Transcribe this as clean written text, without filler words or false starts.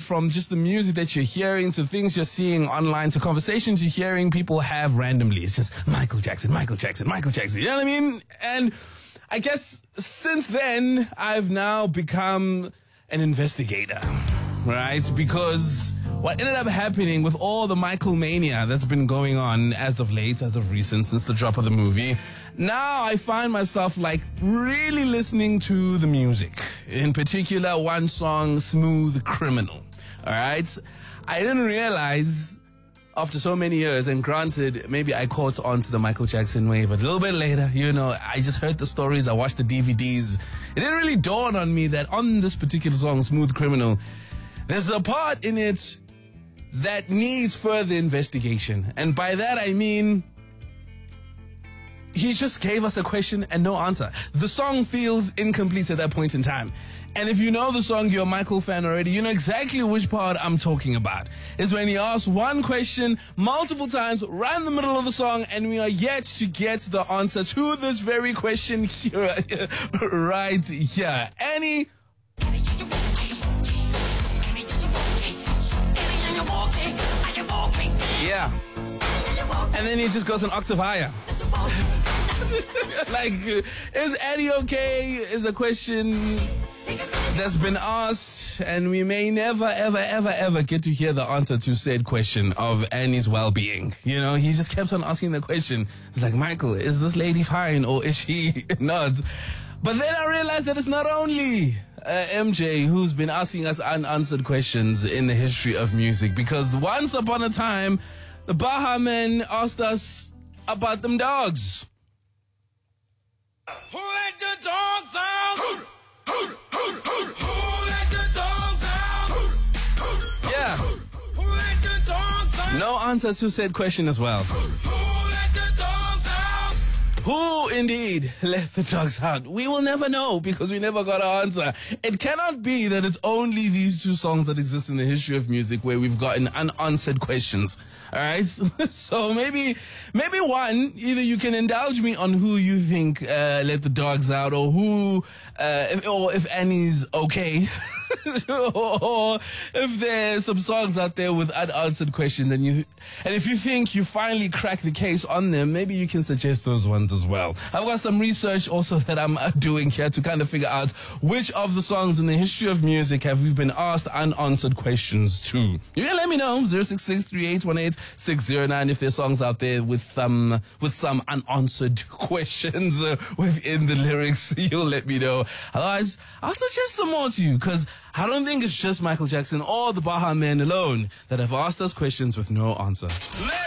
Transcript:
from just the music that you're hearing to things you're seeing online to conversations you're hearing people have randomly. It's just Michael Jackson, Michael Jackson, Michael Jackson. You know what I mean? And I guess since then, I've now become an investigator, right? Because what ended up happening with all the Michael mania that's been going on as of late, as of recent, since the drop of the movie, now I find myself like really listening to the music. In particular, one song, Smooth Criminal. All right? I didn't realize after so many years, and granted, maybe I caught on to the Michael Jackson wave a little bit later, you know, I just heard the stories, I watched the DVDs. It didn't really dawn on me that on this particular song, Smooth Criminal, there's a part in it that needs further investigation. And by that I mean, he just gave us a question and no answer. The song feels incomplete at that point in time. And if you know the song, you're a Michael fan already, you know exactly which part I'm talking about. It's when he asks one question multiple times right in the middle of the song and we are yet to get the answer to this very question here, right here. Annie... Yeah. And then he just goes an octave higher. Like, is Annie okay? Is a question that's been asked, and we may never, ever, ever, ever get to hear the answer to said question of Annie's well-being. You know, he just kept on asking the question. It's like, Michael, is this lady fine or is she not? But then I realized that it's not only MJ who's been asking us unanswered questions in the history of music, because once upon a time, the Baha Men asked us about them dogs. Who let the dogs out? Who let the dogs out? Yeah. Who let the dogs out? No answer to said question as well. Who let the dogs out? Who indeed let the dogs out? We will never know because we never got an answer. It cannot be that it's only these two songs that exist in the history of music where we've gotten unanswered questions. All right? So maybe one, either you can indulge me on who you think let the dogs out, or who, if Annie's okay. Or if there's some songs out there with unanswered questions and if you think you finally cracked the case on them, maybe you can suggest those ones as well. I've got some research also that I'm doing here to kind of figure out which of the songs in the history of music have we been asked unanswered questions to. You can let me know, 0663818 if there's songs out there with some unanswered questions within the lyrics. You'll let me know. Otherwise, I'll suggest some more to you, because I don't think it's just Michael Jackson or the Baha Men alone that have asked us questions with no answer.